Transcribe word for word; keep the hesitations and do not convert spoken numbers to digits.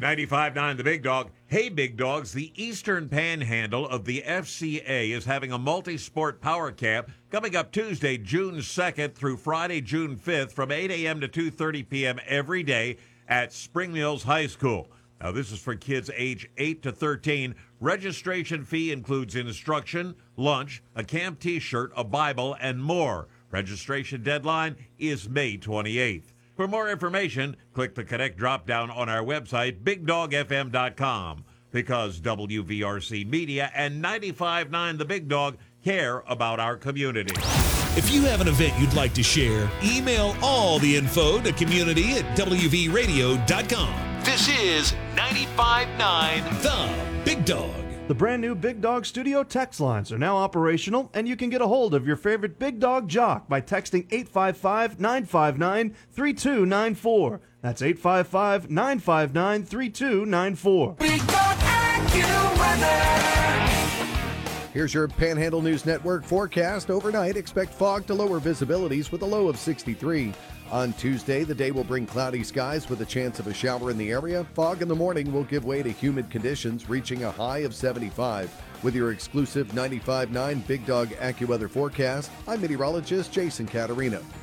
ninety-five point nine The Big Dog. Hey, Big Dogs, the Eastern Panhandle of the F C A is having a multi-sport power camp coming up Tuesday, June second through Friday, June fifth from eight a.m. to two thirty p.m. every day at Spring Mills High School. Now, this is for kids age eight to thirteen. Registration fee includes instruction, lunch, a camp T-shirt, a Bible, and more. Registration deadline is May twenty-eighth. For more information, click the Connect drop-down on our website, big dog f m dot com, because W V R C Media and ninety-five point nine The Big Dog care about our community. If you have an event you'd like to share, email all the info to community at w v radio dot com. This is ninety-five point nine The Big Dog. The brand new Big Dog Studio text lines are now operational, and you can get a hold of your favorite Big Dog jock by texting eight five five, nine five nine, three two nine four. That's eight five five, nine five nine, three two nine four. Big Dog AccuWeather. Here's your Panhandle News Network forecast. Overnight, expect fog to lower visibilities with a low of sixty-three. On Tuesday, the day will bring cloudy skies with a chance of a shower in the area. Fog in the morning will give way to humid conditions, reaching a high of seventy-five. With your exclusive ninety-five point nine Big Dog AccuWeather forecast, I'm meteorologist Jason Caterina.